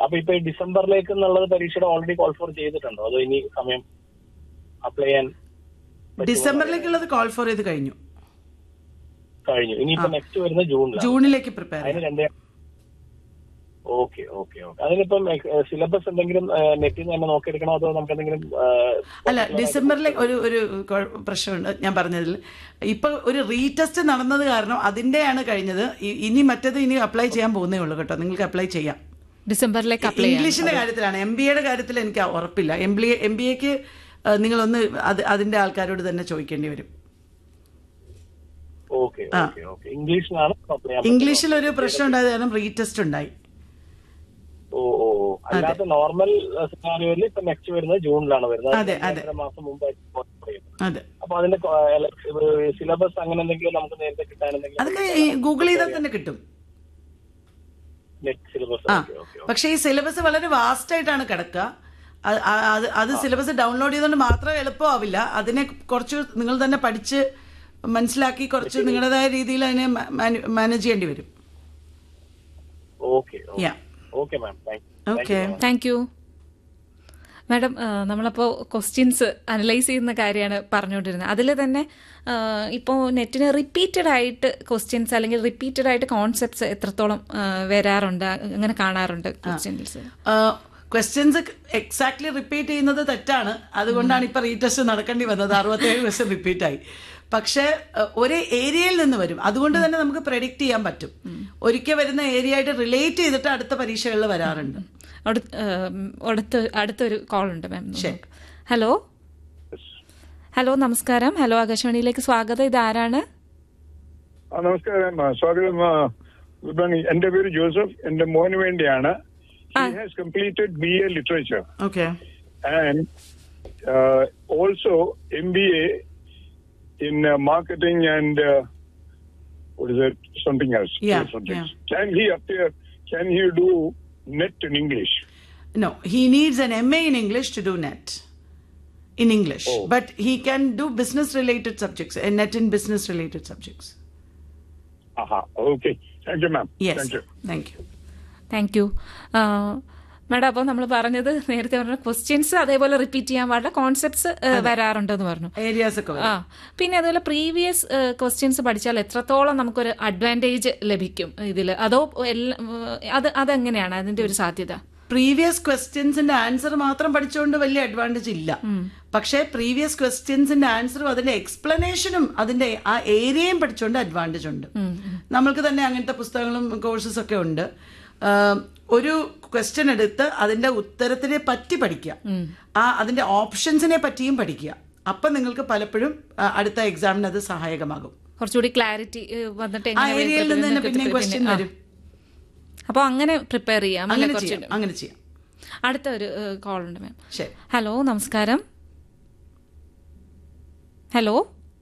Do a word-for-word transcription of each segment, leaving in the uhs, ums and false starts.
അപ്പൊ ഇപ്പൊ ഈ ഡിസംബറിലേക്ക് എന്നുള്ളത് പരീക്ഷയുടെ ഓൾറെഡി കോൾ ഫോർ ചെയ്തിട്ടുണ്ടോ, അതോ ഇനി സമയം അപ്ലൈ ചെയ്യാൻ? ഡിസംബറിലേക്കുള്ളത് കോൾ ഫോർ ചെയ്ത് കഴിഞ്ഞു കഴിഞ്ഞു ഇനിയിപ്പോ നെക്സ്റ്റ് വരുന്ന ജൂണിലാണ്. ജൂണിലേക്ക് പ്രിപ്പയർ അതിന് രണ്ടേ ഓക്കെ ഓക്കെ ഓക്കെ അതിനിപ്പം സിലബസ് എന്തെങ്കിലും നെറ്റിൽ നിന്ന് തന്നെ നോക്കിയെടുക്കണോ, അതോ നമുക്ക് എന്തെങ്കിലും? അല്ല, ഡിസംബറിലെ ഒരു ഒരു പ്രശ്നമുണ്ട് ഞാൻ പറഞ്ഞതിൽ. ഇപ്പൊ ഒരു റീടെസ്റ്റ് നടന്നത് കാരണം അതിന്റെയാണ് കഴിഞ്ഞത്. ഇനി മറ്റേത് ഇനി അപ്ലൈ ചെയ്യാൻ പോകുന്നേ ഉള്ളൂ കേട്ടോ. നിങ്ങൾക്ക് അപ്ലൈ ചെയ്യാം ഡിസംബറിലേക്ക്. അപ്ലൈ ഇംഗ്ലീഷിന്റെ കാര്യത്തിലാണ്. എം ബി എയുടെ കാര്യത്തിൽ എനിക്ക് ഉറപ്പില്ല. M B A M B എക്ക് നിങ്ങളൊന്ന് അത് അതിന്റെ ആൾക്കാരോട് തന്നെ ചോദിക്കേണ്ടി വരും. ഇംഗ്ലീഷിൽ ഒരു പ്രശ്നം ഉണ്ടായത് കാരണം റീടെസ്റ്റ് ഉണ്ടായി. ഓ ഓ അല്ലാതെ നോർമൽ സിനാരിയോയിൽ ഇപ്പൊ നെക്സ്റ്റ് വരുന്നത് ജൂണിലാണ് വരുന്നത്. അതെ അതെ മാസം മുമ്പ്. അതെ. അപ്പൊ അതിന്റെ സിലബസ് അങ്ങനെ എന്തെങ്കിലും നമുക്ക് നേരത്തെ കിട്ടാനെന്തെങ്കിലും? അതൊക്കെ ഗൂഗിൾ ചെയ്താൽ തന്നെ കിട്ടും. ആ, പക്ഷെ ഈ സിലബസ് വളരെ വാസ്റ്റ് ആയിട്ടാണ് കിടക്കുക. അത് സിലബസ് ഡൗൺലോഡ് ചെയ്തുകൊണ്ട് മാത്രം എളുപ്പമാവില്ല. അതിനെ കുറച്ച് നിങ്ങൾ തന്നെ പഠിച്ച് മനസ്സിലാക്കി കുറച്ച് നിങ്ങളുടേതായ രീതിയിൽ അതിനെ മാനേജ് ചെയ്യേണ്ടി വരും. Thank you madam. നമ്മളപ്പോൾ ക്വസ്റ്റ്യൻസ് അനലൈസ് ചെയ്യുന്ന കാര്യമാണ് പറഞ്ഞുകൊണ്ടിരുന്നത്. അതിൽ തന്നെ ഇപ്പോൾ നെറ്റിന് റിപ്പീറ്റഡ് ആയിട്ട് ക്വസ്റ്റ്യൻസ് അല്ലെങ്കിൽ റിപ്പീറ്റഡ് ആയിട്ട് കോൺസെപ്റ്റ്സ് എത്രത്തോളം വരാറുണ്ട്, അങ്ങനെ കാണാറുണ്ട് ക്വസ്റ്റ്യൻസ്? ക്വസ്റ്റ്യൻസ് എക്സാക്ട്ലി റിപ്പീറ്റ് ചെയ്യുന്നത് തെറ്റാണ്. അതുകൊണ്ടാണ് ഇപ്പൊ റീടെസ്റ്റ് നടക്കേണ്ടി വന്നത്. അറുപത്തേഴ് ക്വസ്റ്റ്യൻ റിപ്പീറ്റ് ആയി. പക്ഷെ ഒരേ ഏരിയയിൽ നിന്ന് വരും. അതുകൊണ്ട് തന്നെ നമുക്ക് പ്രെഡിക്റ്റ് ചെയ്യാൻ പറ്റും. ഒരിക്കൽ വരുന്ന ഏരിയ ആയിട്ട് റിലേറ്റ് ചെയ്തിട്ട് അടുത്ത പരീക്ഷകളിൽ വരാറുണ്ട്. അടുത്തൊരു കോൾ ഉണ്ട് മാം. ഹലോ ഹലോ നമസ്കാരം. ഹലോ ആകാശവാണിയിലേക്ക് സ്വാഗതം. ഇത് ആരാണ്? നമസ്കാരം, സ്വാഗതം. Good morning. എന്റെ പേര് ജോസഫ്. എന്റെ മോന് വേണ്ടിയാണ്. He has completed B A Literature. Okay. And uh, also M B A in uh, marketing and uh, what is it? Something else. Yeah, something. yeah. Can he appear? Can he do net in English? No, he needs an M A in English to do net in English. Oh. But he can do business-related subjects, a net in business-related subjects. Aha. Okay. Thank you, ma'am. Yes. Thank you. Thank you. Thank you madam. അപ്പോൾ നമ്മൾ പറഞ്ഞത് നേരത്തെ പറഞ്ഞ questions അതേപോലെ repeat ചെയ്യാൻ പാടില്ല, concepts വരാറുണ്ടെന്ന് പറഞ്ഞു. Areas ഒക്കെ. ആ, പിന്നെ അതുപോലെ പ്രീവിയസ് ക്വസ്റ്റ്യൻസ് പഠിച്ചാൽ എത്രത്തോളം നമുക്കൊരു അഡ്വാൻറ്റേജ് ലഭിക്കും ഇതിൽ, അതോ അത് അതെങ്ങനെയാണ് അതിന്റെ ഒരു സാധ്യത? പ്രീവിയസ് ക്വസ്റ്റ്യൻസിന്റെ ആൻസർ മാത്രം പഠിച്ചുകൊണ്ട് വലിയ അഡ്വാൻറ്റേജ് ഇല്ല. പക്ഷേ പ്രീവിയസ് ക്വസ്റ്റ്യൻസിന്റെ ആൻസറും അതിന്റെ എക്സ്പ്ലനേഷനും അതിന്റെ ആ ഏരിയയും പഠിച്ചുകൊണ്ട് അഡ്വാൻറ്റേജ് ഉണ്ട്. നമ്മൾക്ക് തന്നെ അങ്ങനത്തെ പുസ്തകങ്ങളും കോഴ്സസ് ഒക്കെ ഉണ്ട്. ഒരു ക്വസ്റ്റ്യൻ എടുത്ത് അതിന്റെ ഉത്തരത്തിനെ പറ്റി പഠിക്കുക, ആ അതിന്റെ ഓപ്ഷൻസിനെ പറ്റിയും പഠിക്കുക. അപ്പൊ നിങ്ങൾക്ക് പലപ്പോഴും അടുത്ത എക്സാമിന് അത് സഹായകമാകും. കുറച്ചുകൂടി ക്ലാരിറ്റി വന്നിട്ട് ആ ഏരിയയിൽ നിന്ന് തന്നെ പിന്നെ ക്വസ്റ്റ്യൻ വരും. അപ്പൊ അങ്ങനെ പ്രിപ്പയർ ചെയ്യാം. അങ്ങനെ ചെയ്യാം. അടുത്ത ഒരു കോൾ ഉണ്ട് മാം. ശരി. ഹലോ നമസ്കാരം. ഹലോ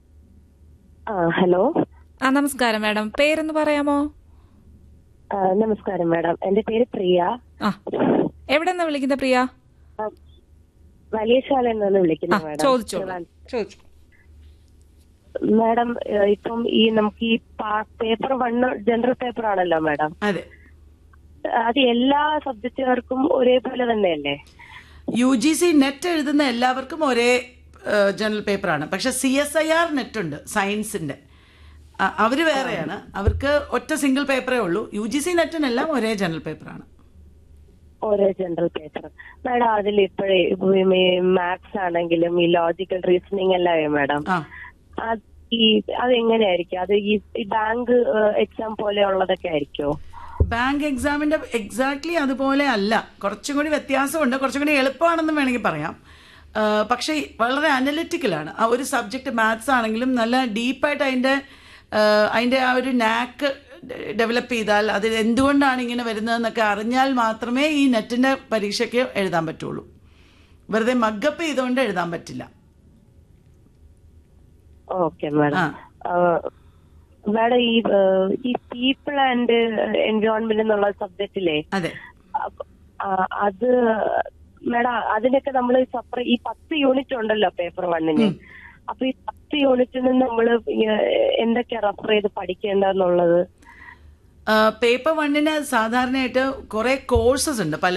ഹലോ ആ നമസ്കാരം മാഡം. പേരെന്ന് പറയാമോ? നമസ്കാരം മാഡം, എന്റെ പേര് പ്രിയ. ആ, എവിടെ നിന്നാ വിളിക്കുന്നത് പ്രിയ? വലിയ ശാലയിൽ നിന്ന് വിളിക്കുന്നത് മാഡം. ചോദിച്ചോ. മാഡം, ഇപ്പം ഈ നമുക്ക് ഈ പേപ്പർ വണ്ണ് ജനറൽ പേപ്പർ ആണല്ലോ മാഡം. അതെ. അത് എല്ലാ സബ്ജക്റ്റുകാർക്കും ഒരേപോലെ തന്നെയല്ലേ? യു ജി സി നെറ്റ് എഴുതുന്ന എല്ലാവർക്കും ഒരേ ജനറൽ പേപ്പറാണ്. പക്ഷെ C S I R net ഉണ്ട് സയൻസിന്റെ, അവര് വേറെയാണ്. അവർക്ക് ഒറ്റ സിംഗിൾ പേപ്പറേ ഉള്ളൂ. യു ജി സി നെറ്റിനെല്ലാം ഒരേ ജനറൽ പേപ്പറാണ്. ഒരേ ജനറൽ പേപ്പർ മാഡം. അതിൽ ഇപ്പോഴേ മാത്സ് ആണെങ്കിലും ഈ ലോജിക്കൽ റീസണിങ് എല്ലാം മാഡം, ഈ അതെങ്ങനെയായിരിക്കും? അത് ഈ ബാങ്ക് എക്സാം പോലെ ഉള്ളതൊക്കെ ആയിരിക്കുമോ? ബാങ്ക് എക്സാമിന്റെ എക്സാക്ട്ലി അതുപോലെ അല്ല, കുറച്ചും കൂടി വ്യത്യാസമുണ്ട്. കുറച്ചും കൂടി എളുപ്പമാണെന്ന് വേണമെങ്കിൽ പറയാം. പക്ഷേ വളരെ അനലിറ്റിക്കലാണ്. ആ ഒരു സബ്ജക്ട് മാത്സ് ആണെങ്കിലും നല്ല ഡീപ്പായിട്ട് അതിൻ്റെ അതിൻ്റെ ആ ഒരു നാക്ക് ഡെവലപ്പ് ചെയ്താൽ അത് എന്തുകൊണ്ടാണ് ഇങ്ങനെ വരുന്നതെന്നൊക്കെ അറിഞ്ഞാൽ മാത്രമേ ഈ നെറ്റിൻ്റെ പരീക്ഷയ്ക്ക് എഴുതാൻ പറ്റുള്ളൂ. വെറുതെ മഗ്ഗപ്പ് ചെയ്തുകൊണ്ട് എഴുതാൻ പറ്റില്ല. Okay madam. മാഡം, ഈ ഈ പീപ്പിൾ ആൻഡ് എൻവയോൺമെന്റ് എന്നുള്ള സബ്ജക്റ്റിലെ അതെ അത് മാഡം അതിനൊക്കെ നമ്മൾ സെപ്പറേറ്റ് ഈ പത്ത് യൂണിറ്റ് ഉണ്ടല്ലോ പേപ്പർ വണ്ണിന്. അപ്പൊ ഈ പത്ത് യൂണിറ്റിന് നമ്മൾ എന്തൊക്കെയാ റെഫർ ചെയ്ത് പഠിക്കേണ്ടതെന്നുള്ളത്? പേപ്പർ വണ്ണിന് സാധാരണയായിട്ട് കുറെ കോഴ്സസ് ഉണ്ട്. പല